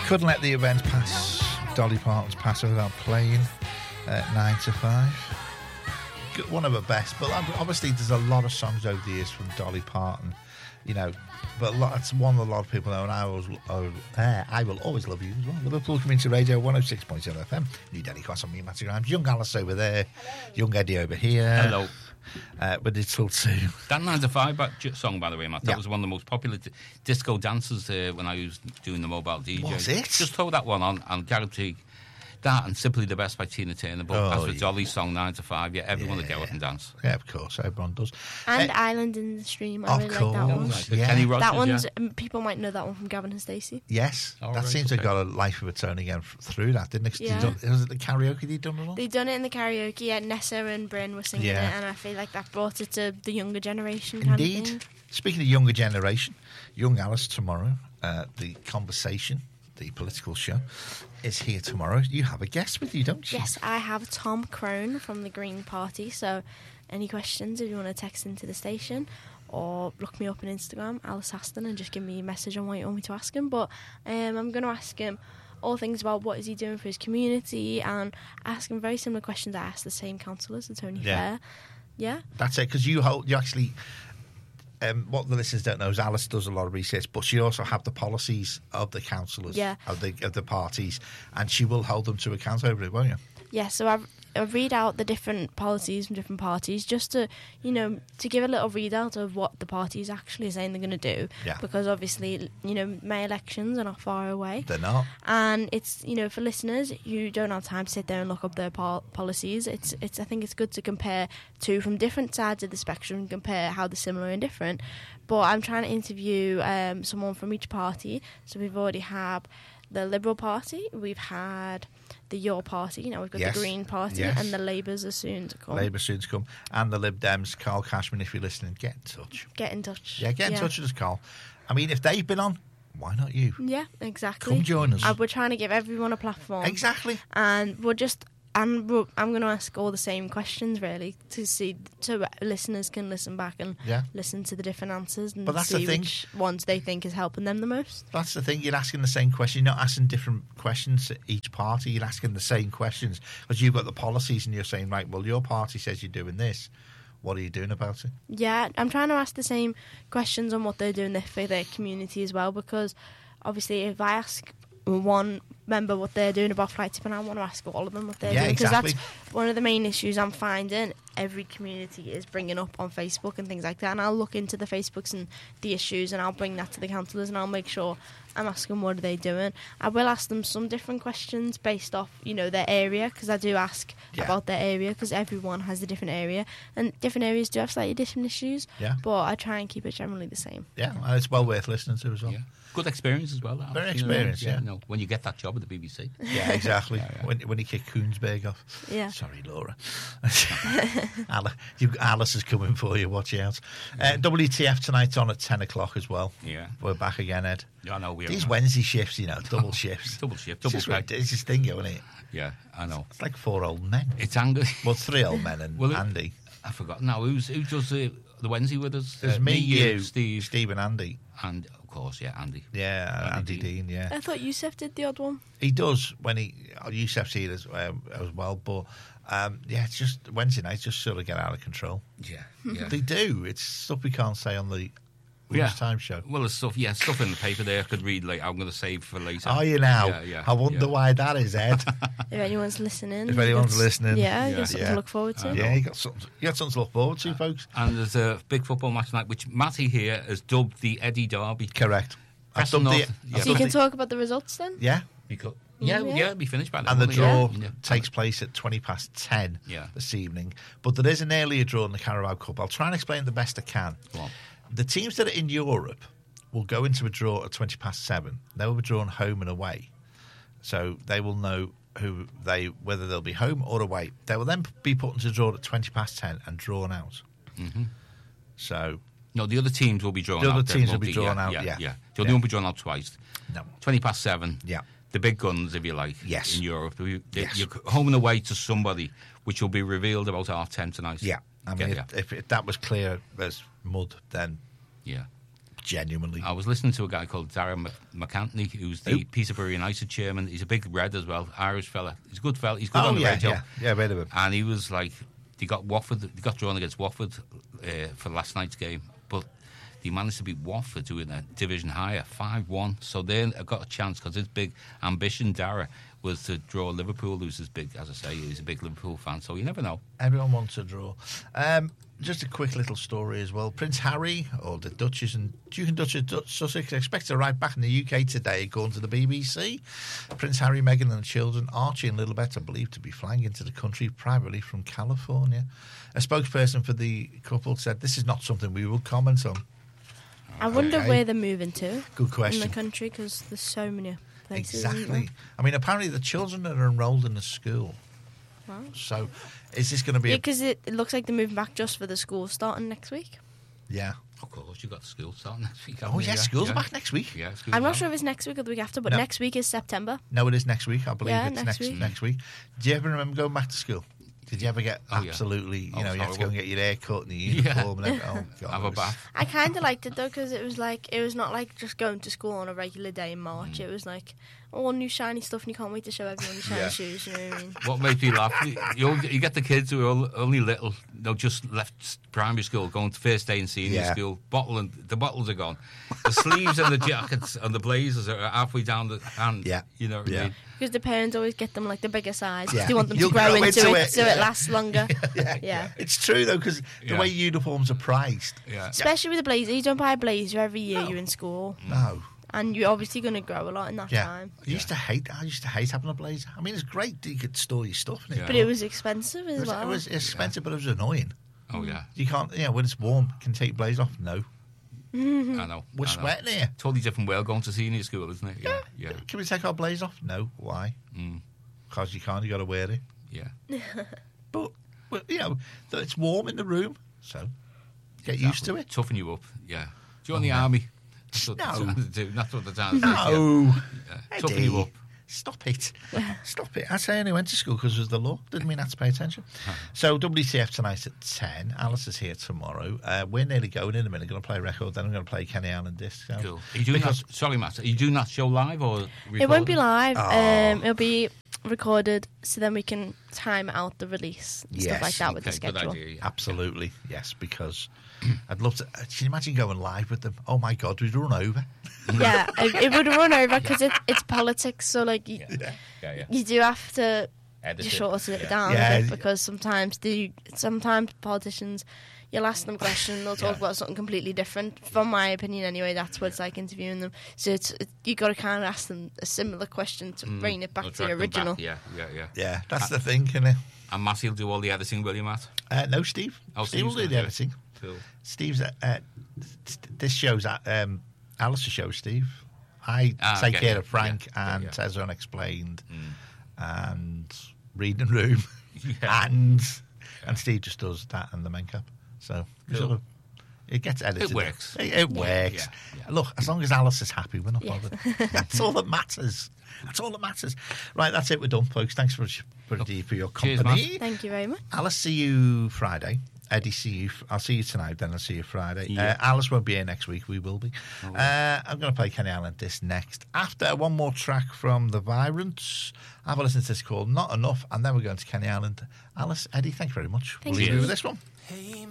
couldn't let the event pass. Dolly Parton's pass without playing at 9 to 5. One of her best, but obviously there's a lot of songs over the years from Dolly Parton, you know. But it's one that a lot of people know, and I will always love you as well. Liverpool Community Radio 106.0 FM. New Delhi Cross on me, Matty Grimes. Young Alice over there. Young Eddie over here. Hello. But it's all too. That 9 to 5 song, by the way, Matt, that was one of the most popular disco dances when I was doing the mobile DJ. Was it? Just throw that one on and guarantee that and Simply the Best by Tina Turner. But as for Dolly's song 9 to 5, everyone will go up and dance. Yeah, of course, everyone does. And Island in the Stream, I really like that one. Yeah. Kenny Rogers, that one's people might know that one from Gavin and Stacey. Yes, that seems to have got a life of its own again through that, didn't it? Yeah. Was it the karaoke they'd done it on? They'd done it in the karaoke. Yeah, Nessa and Bryn were singing it, and I feel like that brought it to the younger generation. Indeed. Kind of thing. Speaking of younger generation, Young Alice tomorrow, the Conversation, the political show, is here tomorrow. You have a guest with you, don't you? Yes, I have Tom Crone from the Green Party. So any questions, if you want to text into the station or look me up on Instagram, Alice Aston, and just give me a message on what you want me to ask him. But I'm going to ask him all things about what is he doing for his community, and ask him very similar questions I asked the same councillors, the Tony Fair. Yeah. That's it, because you actually... what the listeners don't know is Alice does a lot of research, but she also have the policies of the councillors, of the parties, and she will hold them to account over it, won't you? Yeah, so I read out the different policies from different parties just to, to give a little readout of what the parties actually saying they're going to do. Yeah. Because obviously, May elections are not far away. They're not. And it's, for listeners who don't have time to sit there and look up their policies, I think it's good to compare two from different sides of the spectrum, compare how they're similar and different. But I'm trying to interview someone from each party. So we've already had the Liberal Party, we've had the Your Party, we've got the Green Party, and the Labour's are soon to come. Labour's soon to come. And the Lib Dems, Carl Cashman, if you're listening, get in touch. Get in touch. Yeah, get in touch with us, Carl. I mean, if they've been on, why not you? Yeah, exactly. Come join us. We're trying to give everyone a platform. Exactly. And I'm going to ask all the same questions, really, so listeners can listen back and listen to the different answers and see which ones they think is helping them the most. That's the thing. You're asking the same question. You're not asking different questions to each party. You're asking the same questions because you've got the policies and you're saying, right, well, your party says you're doing this. What are you doing about it? Yeah, I'm trying to ask the same questions on what they're doing for their community as well, because obviously if I ask one member what they're doing about flight tipping, I want to ask all of them what they're doing, because that's one of the main issues I'm finding every community is bringing up on Facebook and things like that, and I'll look into the Facebooks and the issues and I'll bring that to the councillors and I'll make sure I'm asking what are they doing. I will ask them some different questions based off their area, because I do ask about their area, because everyone has a different area and different areas do have slightly different issues, but I try and keep it generally the same. Yeah, and it's well worth listening to as well. Good experience as well. Very experienced, when you get that job at the BBC. Yeah, exactly. When you kick Koonsberg off. Yeah. Sorry, Laura. Alice is coming for you. Watch out. WTF tonight's on at 10 o'clock as well. Yeah. We're back again, Ed. Yeah, I know. These Wednesday shifts, double shifts. Double shift. Double shift. It's this thing, isn't it? Yeah, I know. It's like 4 old men. It's Andy. Well, 3 old men and Andy. I forgot. Now, who does the Wednesday with us? There's me, you, Steve and Andy. And, of course, Andy. Yeah, Andy Dean, yeah. I thought Youssef did the odd one. He does when Youssef's here as well, but it's just Wednesday nights just sort of get out of control. Yeah. They do. It's stuff we can't say on the time show. Well, there's stuff in the paper there I could read later. I'm going to save for later. Are you now? Yeah. I wonder why that is, Ed. If anyone's listening. If anyone's listening. Yeah, you got something to look forward to. Yeah, you got something to look forward to, folks. And there's a big football match tonight, which Matty here has dubbed the Eddie Derby. Correct. So you can talk about the results then? Yeah. It'll be finished by then. And the draw takes place at 10:20 Yeah. this evening. But there is an earlier draw in the Carabao Cup. I'll try and explain the best I can. Go on. The teams that are in Europe will go into a draw at 7:20. They will be drawn home and away. So they will know whether they'll be home or away. They will then be put into a draw at 10:20 and drawn out. Mm-hmm. So... No, the other teams will be drawn out. The other teams will be drawn out, yeah. They won't be drawn out twice. No. 7:20. Yeah. The big guns, if you like, yes. in Europe. You're home and away to somebody, which will be revealed about 10:30 tonight. Yeah. I mean, if that was clear as mud, then... Yeah. Genuinely. I was listening to a guy called Darren McAntney, who's the Peterborough United chairman. He's a big red as well, Irish fella. He's a good fella. He's good on the radio. Yeah, I've heard of him. And he was like, they got drawn against Watford for last night's game, but they managed to beat Watford doing a division higher, 5-1. So they got a chance because his big ambition, Dara, was to draw Liverpool, who's as big, as I say, he's a big Liverpool fan, so you never know. Everyone wants to draw. Just a quick little story as well. Prince Harry, or the Duchess and Duke and Duchess of Sussex, expected to arrive back in the UK today, according to the BBC. Prince Harry, Meghan and the children, Archie and Lilibet, are believed to be flying into the country privately from California. A spokesperson for the couple said, "This is not something we will comment on." I wonder where they're moving to. Good question. In the country, because there's so many places. Exactly. I mean, apparently the children are enrolled in the school. Wow. So, is this going to be... because it looks like they're moving back just for the school starting next week. Yeah. Of course, you've got school starting next week. Oh, yeah, schools are back next week. Yeah, I'm not sure if it's next week or the week after, but next week is September. No, it is next week. I believe it's next week. Do you ever remember going back to school? Did you ever get absolutely, you know, you have to go and get your hair cut and your uniform and everything? Oh, God. Have a bath. I kind of liked it, though, because it was not like just going to school on a regular day in March. It was like all new shiny stuff, and you can't wait to show everyone your shiny shoes, you know what I mean? What made me laugh, you get the kids who are only little, they'll just left primary school, going to first day in senior school, the bottles are gone. The sleeves and the jackets and the blazers are halfway down the hand, you know what I mean? Because the parents always get them like the bigger size. Yeah. They want them to grow into it so it lasts longer. Yeah. It's true though, because the way uniforms are priced. Yeah. Especially with a blazer. You don't buy a blazer every year you're in school. No. And you're obviously going to grow a lot in that time. I used to hate having a blazer. I mean, it's great that you could store your stuff in it. But it was expensive as well. It was expensive, but it was annoying. Oh, yeah. You can't, when it's warm, can you take your blazer off? No. I know. We're sweating here. Totally different world going to senior school, isn't it? Yeah. Can we take our blazer off? No. Why? Because you can't. You got to wear it. Yeah. but it's warm in the room, so get used to it. Toughen you up. Yeah. Join the army. That's what the town No. Toughen you up. Stop it. Stop it. I say I only went to school because it was the law. Didn't mean I had to pay attention. So WTF tonight at 10. Alice is here tomorrow. We're nearly going in a minute. Going to play a record. Then I'm going to play Kenny Allen disc. So. Cool. Are you doing that? Sorry, Matt. Are you doing that show live or recorded? It won't be live. It'll be recorded, so then we can time out the release and stuff like that with the schedule. Good idea, Absolutely. Yes, because I'd love to. Can you imagine going live with them? Oh my God, we'd run over. Yeah, it would run over because it's politics. So like, you do have to shorten it down a bit because sometimes politicians, you'll ask them a question, they'll talk about something completely different. From my opinion, anyway, that's what it's like interviewing them. So you got to kind of ask them a similar question to bring it back to the original. Yeah. Yeah, that's the thing, isn't it? And Massey will do all the editing, will you, Matt? No, Steve. Steve will do the editing. Cool. Steve's this show's Alice's show, Steve. I take care of Frank and Tezza Unexplained and Reading Room and Steve just does that and the main cap. So it gets edited. It works. It works. Yeah. Look, as long as Alice is happy, we're not bothered. That's all that matters. Right, that's it. We're done, folks. Thanks for your company. Cheers, thank you very much. Alice, see you Friday. Eddie, I'll see you tonight, then I'll see you Friday. Alice won't be here next week, we will be. I'm going to play Kenny Allen this next. After one more track from The Virants, have a listen to this called Not Enough, and then we're going to Kenny Allen. Alice, Eddie, thank you very much. Thank you. We'll leave you with this one.